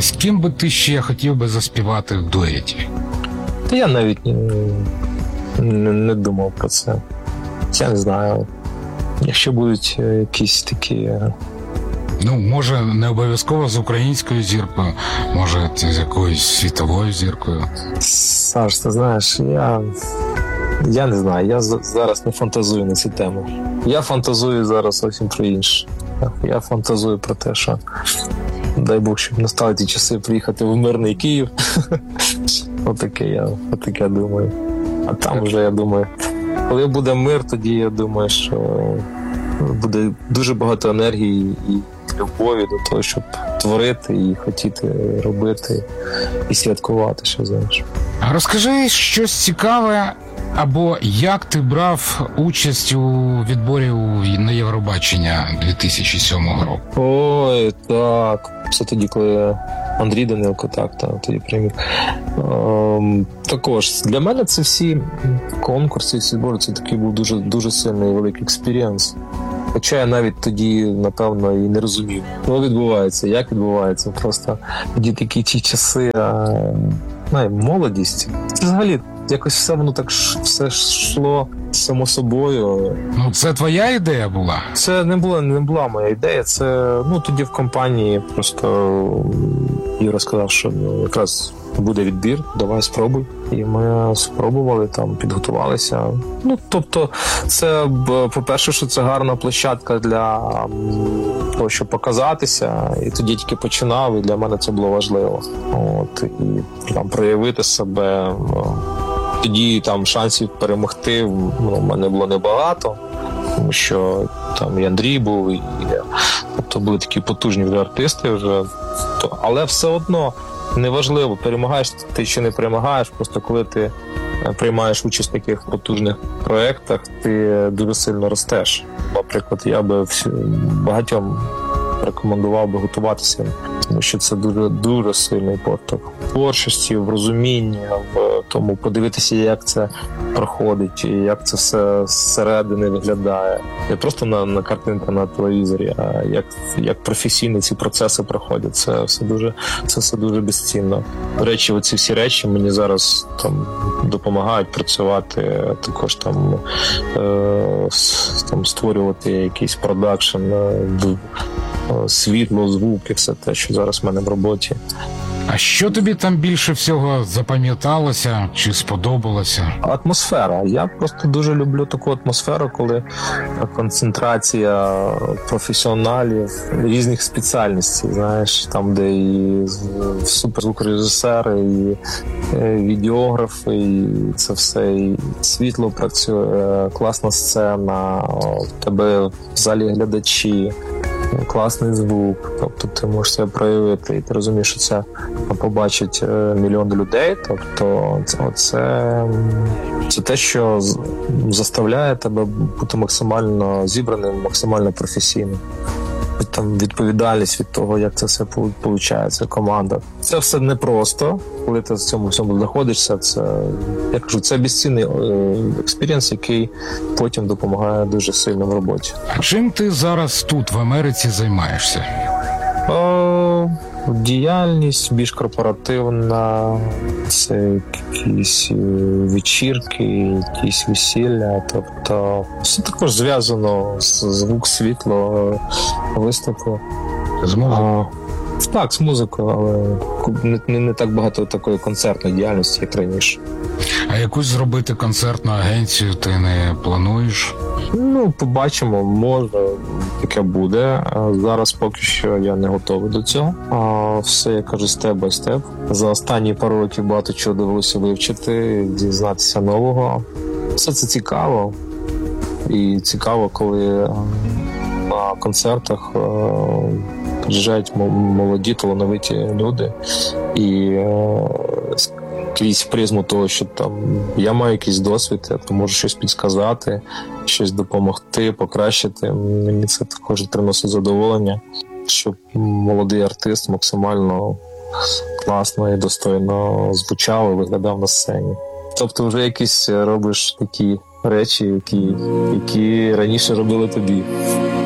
з ким би ти ще хотів би заспівати в дуеті? Та я навіть не думав про це. Я не знаю. Якщо будуть якісь такі... Ну, може, не обов'язково з українською зіркою, може, з якоюсь світовою зіркою. Саш, ти знаєш, я не знаю, я зараз не фантазую на ці теми. Я фантазую зараз зовсім про інше. Я фантазую про те, що дай Бог, щоб настали ті часи приїхати в мирний Київ. Отаке я думаю. А там вже, я думаю, коли буде мир, тоді я думаю, що буде дуже багато енергії і любові до того, щоб творити і хотіти робити і святкувати, що знаєш. Розкажи щось цікаве, або як ти брав участь у відборі на Євробачення 2007 року? Ой, так. Це тоді, коли Андрій Данилко, тоді примір. Також для мене це всі конкурси, всі збори, це такий був дуже, дуже сильний великий експірієнс. Хоча я навіть тоді, напевно, і не розумів, що відбувається, як відбувається. Просто тоді такі ті часи, молодість. Взагалі, якось все воно так все йшло само собою. Ну, це твоя ідея була? Це не була моя ідея. Це, тоді в компанії просто Юра сказав, що якраз буде відбір, давай спробуй. І ми спробували, підготувалися. Тобто, це, по-перше, що це гарна площадка для того, щоб показатися. І тоді тільки починав, і для мене це було важливо. І проявити себе. Тоді шансів перемогти в мене було небагато, тому що і Андрій був, і тобто були такі потужні вже артисти вже. Але все одно неважливо, перемагаєш ти чи не перемагаєш, просто коли ти приймаєш участь в таких потужних проєктах, ти дуже сильно ростеш. Наприклад, я би багатьом рекомендував би готуватися, тому що це дуже, дуже сильний поток в творчості, в розумінні, в тому подивитися, як це проходить, і як це все зсередини виглядає. Не просто на картинка на телевізорі, а як професійно ці процеси проходять. Це все дуже безцінно. До речі, оці всі речі мені зараз допомагають працювати, також створювати якийсь продакшн, світло, звуки, все те, що зараз в мене в роботі. А що тобі там більше всього запам'яталося чи сподобалося? Атмосфера. Я просто дуже люблю таку атмосферу, коли концентрація професіоналів різних спеціальностей, знаєш, там, де і суперзвукорежисери, і відеографи, і це все, і світло працює, класна сцена, в тебе в залі глядачі, класний звук, тобто ти можеш себе проявити, і ти розумієш, що це побачить мільйони людей, тобто це те, що заставляє тебе бути максимально зібраним, максимально професійним. Відповідальність від того, як це все виходить, команда. Це все непросто, коли ти в цьому всьому знаходишся. Я кажу, це безцінний експірієнс, який потім допомагає дуже сильно в роботі. А чим ти зараз тут, в Америці, займаєшся? Діяльність більш корпоративна, це якісь вечірки, якісь весілля, тобто все також зв'язано з звук, світло, виступи. З музикою? Так, з музикою, але не так багато такої концертної діяльності, як раніше. А якусь зробити концертну агенцію ти не плануєш? Побачимо, може таке буде. Зараз поки що я не готовий до цього. Все, я кажу, степ-бай-степ. За останні пару років багато чого довелося вивчити, дізнатися нового. Все це цікаво. І цікаво, коли на концертах приїжджають молоді, талановиті люди. І крізь призму того, що я маю якийсь досвід, я можу щось підсказати, щось допомогти, покращити. Мені це також приносить задоволення, щоб молодий артист максимально класно і достойно звучав і виглядав на сцені. Тобто вже якісь робиш такі речі, які раніше робили тобі.